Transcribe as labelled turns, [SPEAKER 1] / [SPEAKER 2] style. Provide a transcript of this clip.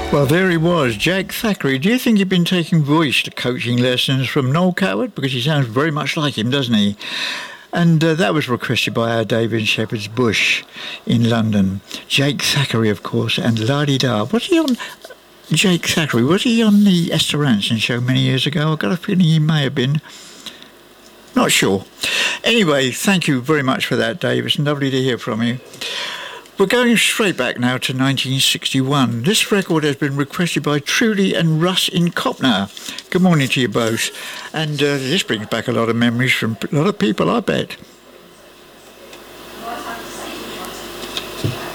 [SPEAKER 1] Well, there he was, Jack Thackeray. Do you think he'd been taking voice coaching lessons from Noel Coward? Because he sounds very much like him, doesn't he? And that was requested by our David Shepherd's Bush in London. Jake Thackeray, of course, and La-di-da. Was he on... Jake Thackeray, was he on the Esther Ranson show many years ago? I've got a feeling he may have been. Not sure. Anyway, thank you very much for that, Dave. It's lovely to hear from you. We're going straight back now to 1961. This record has been requested by Trudy and Russ in Copner. Good morning to you both. And this brings back a lot of memories from a lot of people, I bet.